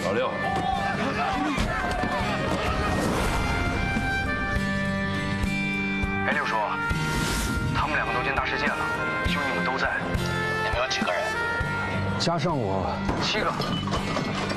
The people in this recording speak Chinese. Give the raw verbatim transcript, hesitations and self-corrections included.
老六。 哎，六叔，他们两个都进大世界了，兄弟们都在。你们有几个人？ 加上我， 七个。